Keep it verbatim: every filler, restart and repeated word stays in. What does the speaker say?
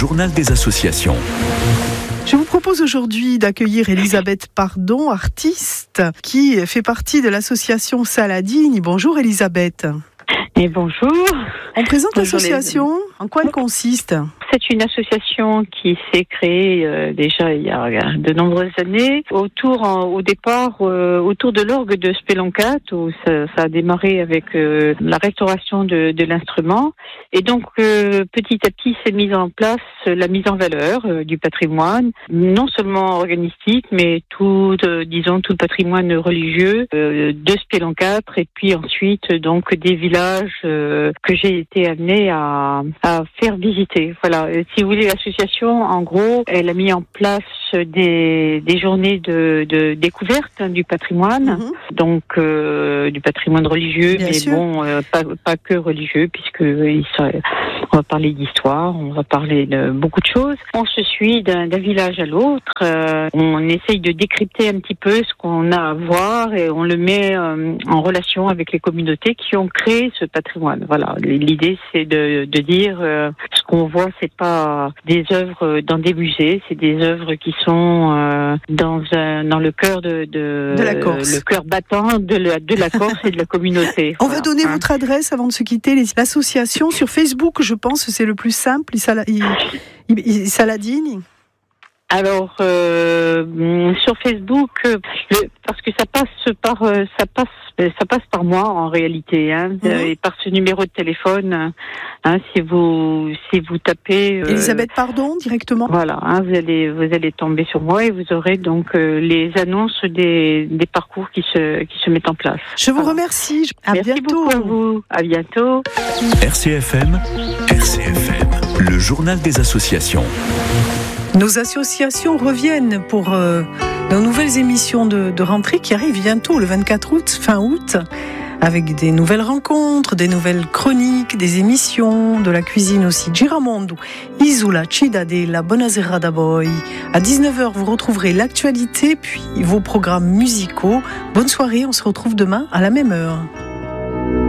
journal des associations. Je vous propose aujourd'hui d'accueillir Elisabeth Pardon, artiste, qui fait partie de l'association Saladini. Bonjour Elisabeth. Et bonjour. On présente Bonjour l'association. Les... En quoi elle consiste ? C'est une association qui s'est créée euh, déjà il y a de nombreuses années, autour, en, au départ, euh, autour de l'orgue de Speloncat, où ça, ça a démarré avec euh, la restauration de, de l'instrument. Et donc, euh, petit à petit, s'est mise en place la mise en valeur euh, du patrimoine, non seulement organistique, mais tout, euh, disons, tout le patrimoine religieux euh, de Speloncat, et puis ensuite, donc, des villages euh, que j'ai été amenée à, à faire visiter. Voilà. Si vous voulez, l'association, en gros, elle a mis en place des, des journées de, de découverte hein, du patrimoine, mmh. donc euh, du patrimoine religieux, Bien mais sûr. bon, euh, pas, pas que religieux, puisque il serait, on va parler d'histoire, on va parler de beaucoup de choses. On se suit d'un, d'un village à l'autre, euh, on essaye de décrypter un petit peu ce qu'on a à voir et on le met euh, en relation avec les communautés qui ont créé ce patrimoine. Voilà, l'idée c'est de, de dire euh, ce qu'on voit, c'est pas des œuvres dans des musées, c'est des œuvres qui sont euh, dans un, dans le cœur de, de, de la Corse, le cœur battant de la, de la Corse et de la communauté. On voilà. va donner hein. votre adresse avant de se quitter. L'association sur Facebook, je pense, c'est le plus simple. Saladini. Alors euh, sur Facebook, euh, le, parce que ça passe par euh, ça passe ça passe par moi en réalité, hein, mmh. et par ce numéro de téléphone. Hein, si vous si vous tapez euh, Elisabeth Pardon directement. Voilà, hein, vous allez vous allez tomber sur moi et vous aurez donc euh, les annonces des des parcours qui se qui se mettent en place. Je vous voilà. remercie. À Merci bientôt. beaucoup à vous. À bientôt. R C F M, R C F M, le journal des associations. Nos associations reviennent pour euh, de nouvelles émissions de, de rentrée qui arrivent bientôt, le vingt-quatre août, fin août, avec des nouvelles rencontres, des nouvelles chroniques, des émissions, de la cuisine aussi. Giramondo, Isola, Cidade, la Bonasera da Boy. À dix-neuf heures, vous retrouverez l'actualité, puis vos programmes musicaux. Bonne soirée, on se retrouve demain à la même heure.